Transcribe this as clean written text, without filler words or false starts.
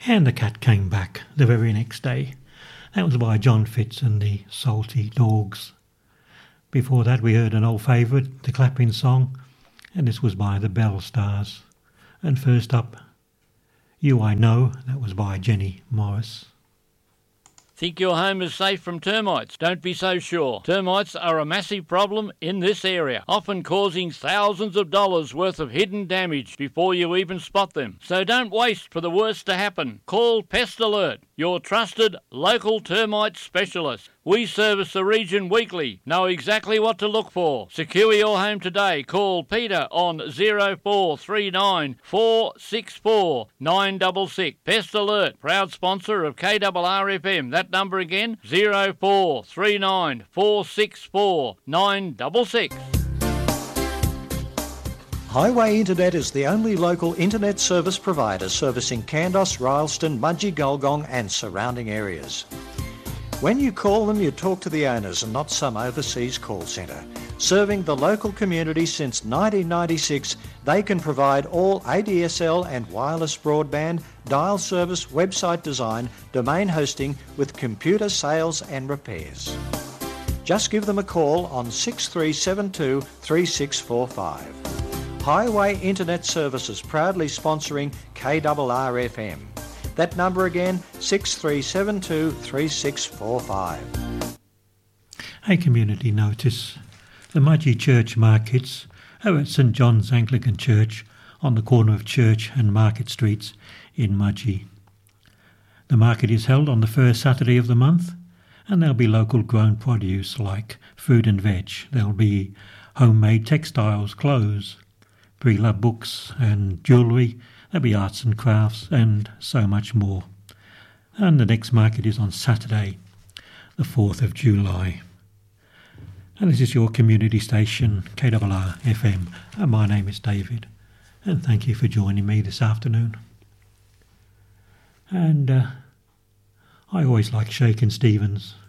And the cat came back the very next day. That was by John Fitz and the Salty Dogs. Before that we heard an old favourite, the Clapping Song, and this was by the Bell Stars. And first up, You I Know, that was by Jenny Morris. Think your home is safe from termites? Don't be so sure. Termites are a massive problem in this area, often causing thousands of dollars worth of hidden damage before you even spot them. So don't waste for the worst to happen. Call Pest Alert, your trusted local termite specialist. We service the region weekly. Know exactly what to look for. Secure your home today. Call Peter on 0439 464 966. Pest Alert, proud sponsor of KRRFM. That number again, 0439 464 966. Highway Internet is the only local internet service provider servicing Kandos, Rylstone, Mudgee, Gulgong and surrounding areas. When you call them, you talk to the owners and not some overseas call centre. Serving the local community since 1996, they can provide all ADSL and wireless broadband, dial service, website design, domain hosting with computer sales and repairs. Just give them a call on 6372 3645. Highway Internet Services proudly sponsoring KRRFM. That number again, 6372 3645. A community notice. The Mudgee Church markets are at St John's Anglican Church on the corner of Church and Market Streets in Mudgee. The market is held on the first Saturday of the month, and there'll be local grown produce like fruit and veg. There'll be homemade textiles, clothes, pre-loved books and jewellery. There'll be arts and crafts and so much more. And the next market is on Saturday, the 4th of July. And this is your community station, KRRFM. And my name is David. And thank you for joining me this afternoon. And I always like Shakin' Stevens.